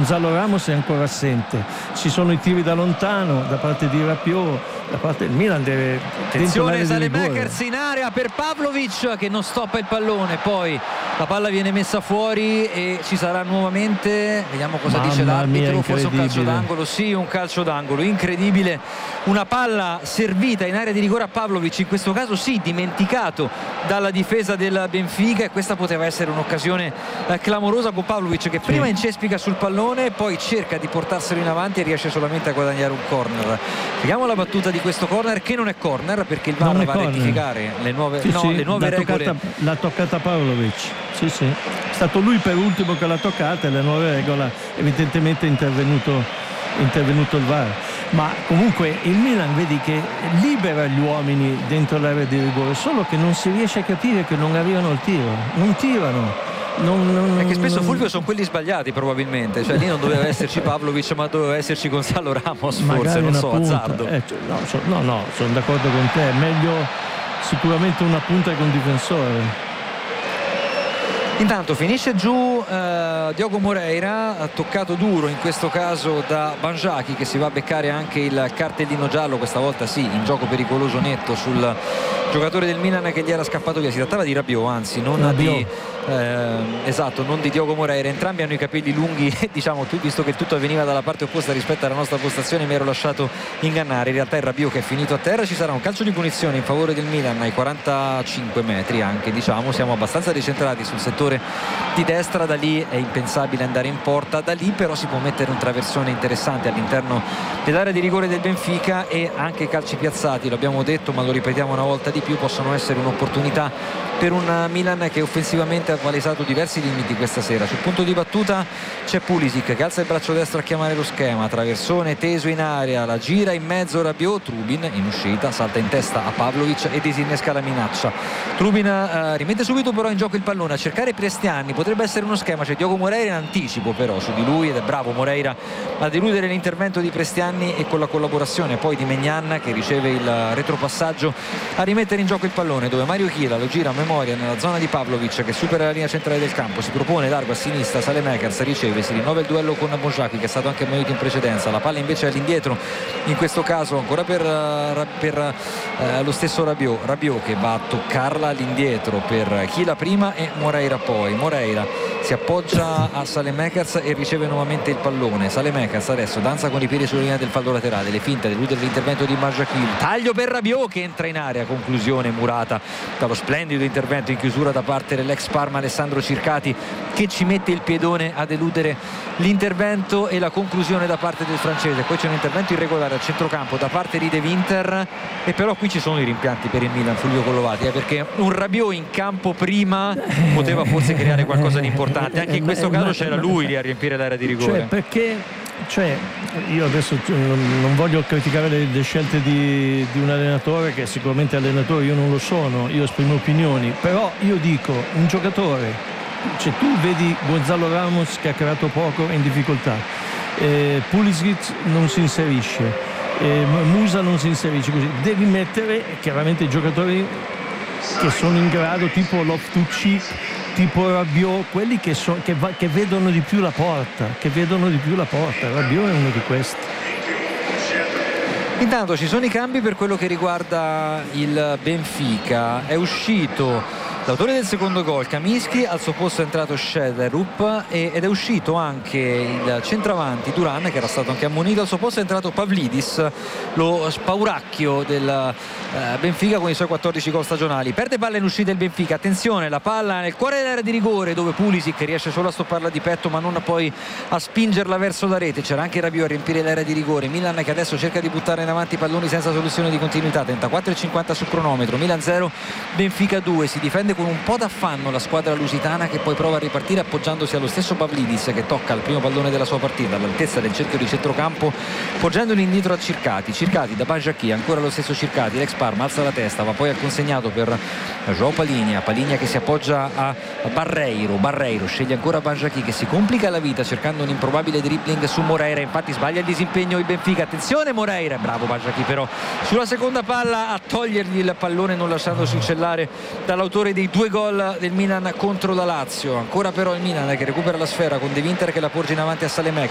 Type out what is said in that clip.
Gonzalo Ramos è ancora assente, ci sono i tiri da lontano da parte di Rabiot, da parte del Milan deve attenzione, Saelemaekers in area per Pavlovic che non stoppa il pallone, poi la palla viene messa fuori e ci sarà nuovamente, vediamo cosa dice l'arbitro, forse un calcio d'angolo, sì, un calcio d'angolo incredibile, una palla servita in area di rigore a Pavlovic, in questo caso sì, dimenticato dalla difesa del Benfica, e questa poteva essere un'occasione clamorosa con Pavlovic che prima incespica sul pallone, poi cerca di portarselo in avanti e riesce solamente a guadagnare un corner. Vediamo la battuta di questo corner, che non è corner perché il VAR va a rettificare le nuove, le nuove regole. L'ha toccata Pavlovic, sì, è stato lui per ultimo che l'ha toccata, e le nuove regole evidentemente è intervenuto il VAR. Ma comunque il Milan, vedi che libera gli uomini dentro l'area di rigore, solo che non si riesce a capire che non arrivano al tiro, non tirano. Perché spesso, Fulvio, sono quelli sbagliati probabilmente, cioè lì non doveva esserci Pavlovic ma doveva esserci Gonzalo Ramos, forse, non so, azzardo. No, sono d'accordo con te, è meglio sicuramente una punta che un difensore. Intanto finisce giù Diogo Moreira, toccato duro in questo caso da Banjaki, che si va a beccare anche il cartellino giallo, questa volta sì, in gioco pericoloso netto sul giocatore del Milan che gli era scappato via. Si trattava di Rabiot, anzi non di Diogo Moreira. Entrambi hanno i capelli lunghi, diciamo, visto che tutto avveniva dalla parte opposta rispetto alla nostra postazione mi ero lasciato ingannare, in realtà è Rabiot che è finito a terra. Ci sarà un calcio di punizione in favore del Milan ai 45 metri anche, diciamo, siamo abbastanza decentrati sul settore di destra, da lì è impensabile andare in porta, da lì però si può mettere un traversone interessante all'interno dell'area di rigore del Benfica, e anche calci piazzati, lo abbiamo detto ma lo ripetiamo una volta di più, possono essere un'opportunità per un Milan che offensivamente ha palesato diversi limiti questa sera. Sul punto di battuta c'è Pulisic che alza il braccio destro a chiamare lo schema, traversone teso in area, la gira in mezzo Rabiot, Trubin in uscita salta in testa a Pavlovic e disinnesca la minaccia. Trubin rimette subito però in gioco il pallone a cercare Prestiani, potrebbe essere uno schema, c'è Diogo Moreira in anticipo però su di lui ed è bravo Moreira a deludere l'intervento di Prestiani, e con la collaborazione poi di Maignan che riceve il retropassaggio a rimettere in gioco il pallone, dove Mario Chila lo gira a memoria nella zona di Pavlovic che supera la linea centrale del campo, si propone largo a sinistra, Saelemaekers riceve, si rinnova il duello con Banjaki che è stato anche ammonito in precedenza, la palla invece è all'indietro in questo caso ancora per lo stesso Rabiot che va a toccarla all'indietro per Chila prima e Moreira poi. Moreira si appoggia a Saelemaekers e riceve nuovamente il pallone. Saelemaekers adesso danza con i piedi sulla linea del fallo laterale, le finte, deludere l'intervento di Banjaki, taglio per Rabiot che entra in area, conclusione murata dallo splendido intervento in chiusura da parte dell'ex Parma Alessandro Circati, che ci mette il piedone a deludere l'intervento e la conclusione da parte del francese. Poi c'è un intervento irregolare al centrocampo da parte di De Winter, e però qui ci sono i rimpianti per il Milan, Fulvio Collovati, perché un Rabiot in campo prima poteva forse creare qualcosa di importante, anche in questo caso c'era lui lì a riempire l'area di rigore. Io adesso non voglio criticare le scelte di un allenatore che sicuramente allenatore io non lo sono, io esprimo opinioni, però io dico un giocatore, cioè tu vedi Gonzalo Ramos che ha creato poco, è in difficoltà, Pulisic non si inserisce, Musa non si inserisce, così devi mettere chiaramente i giocatori che sono in grado, tipo Loftus-Cheek, tipo Rabiot, quelli che vedono di più la porta, Rabiot è uno di questi. Intanto ci sono i cambi per quello che riguarda il Benfica. È uscito l'autore del secondo gol, Kaminsky, al suo posto è entrato Schellerup ed è uscito anche il centravanti Duran, che era stato anche ammonito, al suo posto è entrato Pavlidis, lo spauracchio del Benfica con i suoi 14 gol stagionali. Perde palla in uscita il Benfica, attenzione, la palla nel cuore dell'area di rigore dove Pulisic riesce solo a stopparla di petto ma non poi a spingerla verso la rete. C'era anche Rabiot a riempire l'area di rigore. Milan che adesso cerca di buttare in avanti palloni senza soluzione di continuità, 34,50 sul cronometro, Milan 0 Benfica 2. Si difende con un po' d'affanno la squadra lusitana che poi prova a ripartire appoggiandosi allo stesso Pavlidis che tocca il primo pallone della sua partita all'altezza del cerchio di centrocampo, poggiandolo indietro a Circati da Banjaki, ancora lo stesso Circati, l'ex Parma alza la testa, va poi al consegnato per João Palhinha che si appoggia a Barreiro sceglie ancora Banjaki che si complica la vita cercando un improbabile dribbling su Moreira, infatti sbaglia il disimpegno il Benfica, attenzione Moreira, bravo Banjaki però sulla seconda palla a togliergli il pallone non lasciandosi uccellare dall'autore dei 2 gol del Milan contro la Lazio. Ancora però il Milan che recupera la sfera con De Winter che la porge in avanti a Saelemaekers,